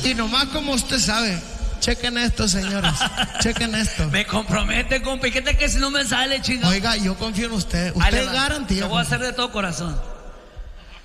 Y nomás como usted sabe, chequen esto, señores. Chequen esto. Me compromete, compa. ¿Y qué tal que si no me sale, chingado? Oiga, yo confío en usted. Usted es garantía. Lo voy a hacer de todo corazón.